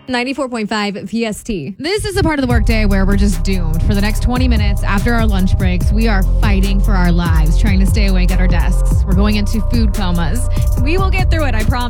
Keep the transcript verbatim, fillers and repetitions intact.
ninety-four point five P S T. This is the part of the workday where we're just doomed. For the next twenty minutes after our lunch breaks, we are fighting for our lives, trying to stay awake at our desks. We're going into food comas. We will get through it, I promise.